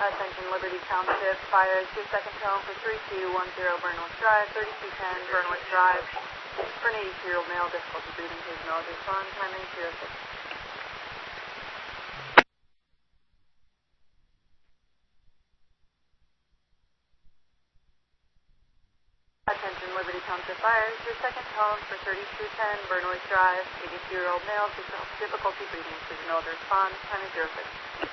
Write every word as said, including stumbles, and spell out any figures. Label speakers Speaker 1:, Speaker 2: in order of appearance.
Speaker 1: Attention Liberty Township, fire to second tone for three two one zero Burnwich Drive, thirty-two ten Burnwich Drive. For an eighty-two-year-old male, difficulty breathing, please acknowledge respond, timing zero six. Attention Liberty Township fire to second tone for thirty-two ten Burnwich Drive, eighty-two-year-old male, difficulty breathing, please acknowledge respond, timing zero six.